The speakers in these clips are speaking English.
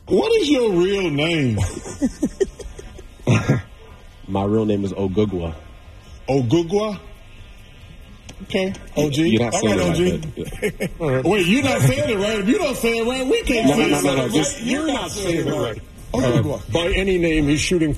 What is your real name? My real name is Ogugwa. Ogugwa? Okay, OG. You're not saying OG. it right. Wait, you're not saying it right. If you don't say it right, we can't say it right. Just, You're not saying it right. By any name, he's shooting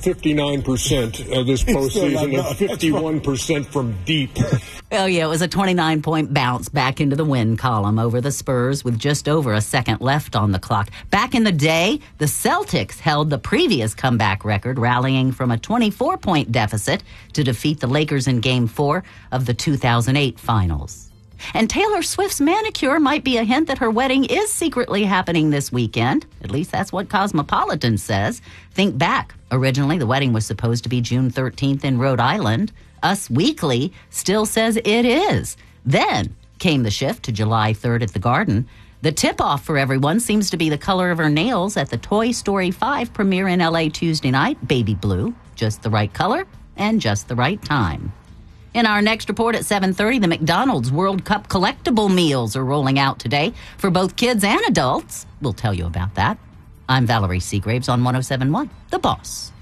59% this postseason and 51% from deep. Oh, yeah, it was a 29-point bounce back into the win column over the Spurs with just over a second left on the clock. Back in the day, the Celtics held the previous comeback record, rallying from a 24-point deficit to defeat the Lakers in Game 4 of the 2008 Finals. And Taylor Swift's manicure might be a hint that her wedding is secretly happening this weekend. At least that's what Cosmopolitan says. Think back. Originally, the wedding was supposed to be June 13th in Rhode Island. Us Weekly still says it is. Then came the shift to July 3rd at the Garden. The tip-off for everyone seems to be the color of her nails at the Toy Story 5 premiere in L.A. Tuesday night, baby blue. Just the right color and just the right time. In our next report at 7:30, the McDonald's World Cup collectible meals are rolling out today for both kids and adults. We'll tell you about that. I'm Valerie Seagraves on 107.1 The Boss.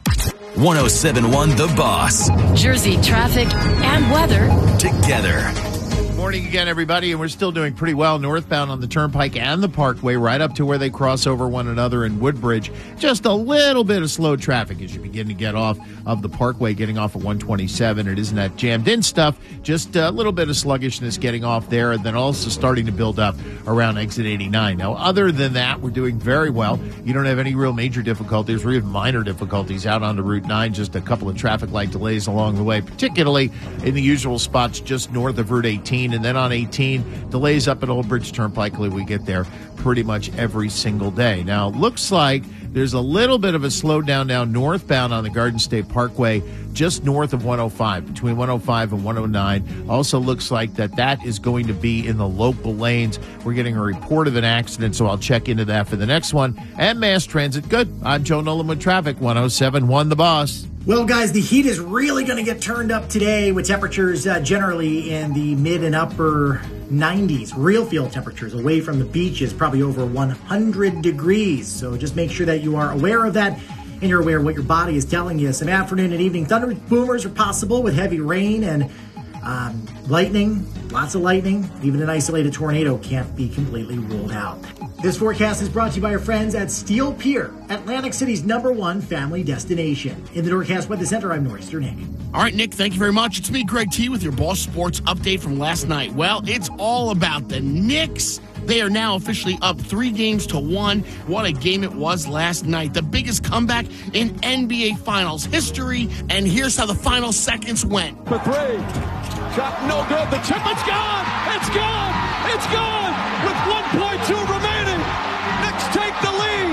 107.1 The Boss. Jersey traffic and weather Together. Morning again, everybody, and we're still doing pretty well northbound on the Turnpike and the Parkway, right up to where they cross over one another in Woodbridge. Just a little bit of slow traffic as you begin to get off of the Parkway, getting off at 127. It isn't that jammed-in stuff, just a little bit of sluggishness getting off there, and then also starting to build up around exit 89. Now, other than that, we're doing very well. You don't have any real major difficulties or even minor difficulties out onto Route 9, just a couple of traffic light delays along the way, particularly in the usual spots just north of Route 18. And then on 18, delays up at Old Bridge Turnpike. We get there pretty much every single day. Now, looks like there's a little bit of a slowdown now northbound on the Garden State Parkway, just north of 105, between 105 and 109. Also looks like that is going to be in the local lanes. We're getting a report of an accident, so I'll check into that for the next one. And mass transit, good. I'm Joe Nolan with traffic, 107.1 The Boss. Well, guys, the heat is really going to get turned up today with temperatures generally in the mid and upper 90s. Real field temperatures away from the beaches, probably over 100 degrees. So just make sure that you are aware of that and you're aware of what your body is telling you. Some afternoon and evening thunder boomers are possible with heavy rain and lightning, lots of lightning. Even an isolated tornado can't be completely ruled out. This forecast is brought to you by our friends at Steel Pier, Atlantic City's #1 family destination. In the Norcast Weather Center, I'm Norris Nick. All right, Nick, thank you very much. It's me, Greg T, with your Boss Sports update from last night. Well, it's all about the Knicks. They are now officially up 3-1. What a game it was last night. The biggest comeback in NBA Finals history. And here's how the final seconds went. For three. Shot no good. The tip, it's gone. It's gone. It's gone. With 1.2 remaining. Knicks take the lead.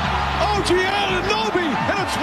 OG Anunoby. And it's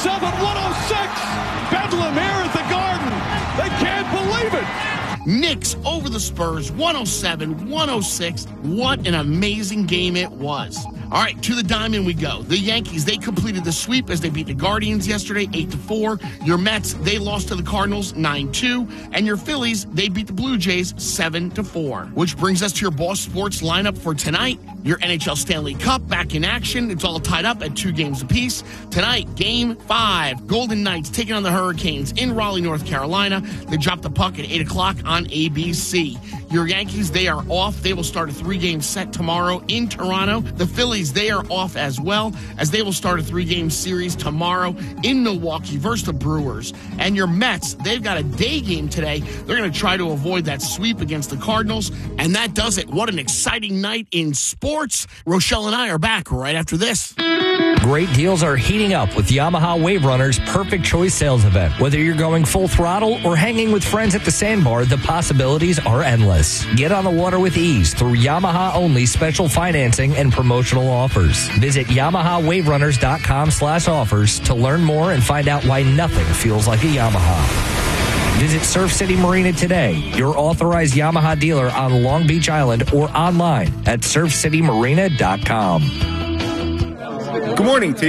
107-106. Bedlam here at the Garden. They can't believe it. Knicks over the Spurs, 107-106. What an amazing game it was. All right, to the diamond we go. The Yankees, they completed the sweep as they beat the Guardians yesterday, 8-4. Your Mets, they lost to the Cardinals, 9-2. And your Phillies, they beat the Blue Jays, 7-4. Which brings us to your Boss Sports lineup for tonight. Your NHL Stanley Cup back in action. It's all tied up at 2 games apiece. Tonight, Game 5. Golden Knights taking on the Hurricanes in Raleigh, North Carolina. They drop the puck at 8 o'clock on ABC. Your Yankees, they are off. They will start a 3-game set tomorrow in Toronto. The Phillies, they are off as well, as they will start a 3-game series tomorrow in Milwaukee versus the Brewers. And your Mets, they've got a day game today. They're going to try to avoid that sweep against the Cardinals. And that does it. What an exciting night in sports. Rochelle and I are back right after this. Great deals are heating up with Yamaha Wave Runner's Perfect Choice Sales Event. Whether you're going full throttle or hanging with friends at the sandbar, the possibilities are endless. Get on the water with ease through Yamaha-only special financing and promotional offers. Visit YamahaWaveRunners.com/offers to learn more and find out why nothing feels like a Yamaha. Visit Surf City Marina today, your authorized Yamaha dealer on Long Beach Island, or online at surfcitymarina.com. Good morning, team.